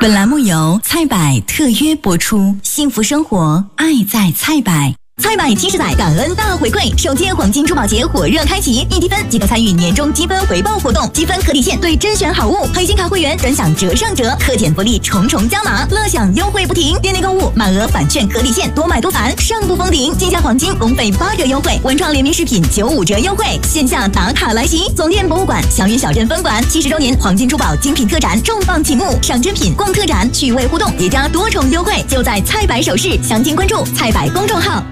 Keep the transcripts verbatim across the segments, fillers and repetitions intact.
本栏目由菜百特约播出，幸福生活，爱在菜百。菜百七十载感恩大回馈，首届黄金珠宝节火热开启，一积分即可参与年终积分回报活动，积分可抵现兑甄选好物，黑金卡会员专享折上折，特典福利重重加码，乐享优惠不停。店内购物满额返券可抵现，多买多返，上不封顶。金价黄金公费八折优惠，文创联名饰品九五折优惠，线下打卡来袭。总店博物馆祥云小镇分馆七十周年黄金珠宝精品特展重磅启幕，赏珍品、逛特展、趣味互动，叠加多重优惠，就在菜百首饰。详情关注菜百公众号。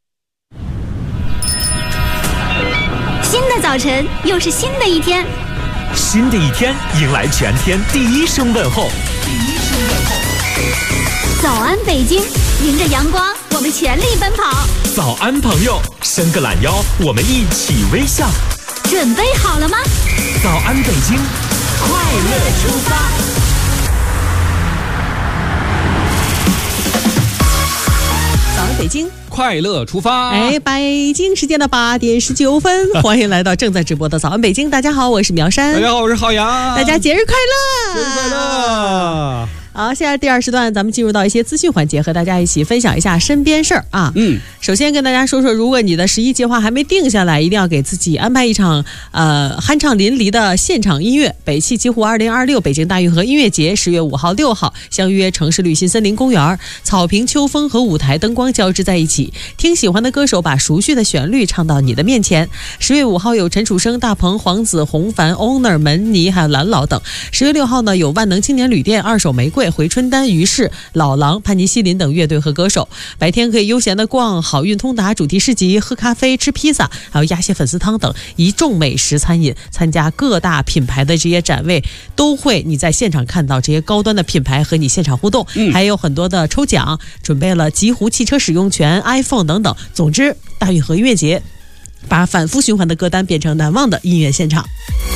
新的早晨，又是新的一天。 新的一天，迎来全天第一声问候。第一声问候。 早安，北京！迎着阳光，我们全力奔跑。 早安，朋友！伸个懒腰，我们一起微笑。 准备好了吗？ 早安，北京！快乐出发！ 早安，北京！ 快乐出发！ 哎，北京时间的八点十九分，欢迎来到正在直播的早安北京。大家好，我是苗山。 大家好，我是浩洋。 大家节日快乐！ 节日快乐！ 好，现在第二时段，咱们进入到一些资讯环节，和大家一起分享一下身边事儿啊。嗯，首先跟大家说说，如果你的十一计划还没定下来，一定要给自己安排一场呃酣畅淋漓的现场音乐。北汽极狐二零二六北京大运河音乐节，十月五号、六号相约城市绿心森林公园，草坪、秋风和舞台灯光交织在一起，听喜欢的歌手把熟悉的旋律唱到你的面前。十月五号有陈楚生、大鹏、黄子、洪凡、Owner、门尼还有蓝老等。十月六号呢有万能青年旅店、二手玫瑰、回春丹、于是、老狼、潘尼西林等乐队和歌手。白天可以悠闲的逛好运通达主题市集，喝咖啡、吃披萨，还有鸭血粉丝汤等一众美食餐饮。参加各大品牌的这些展位，都会你在现场看到这些高端的品牌和你现场互动，嗯、还有很多的抽奖，准备了极狐汽车使用权、iPhone 等等。总之，大运河音乐节把反复循环的歌单变成难忘的音乐现场。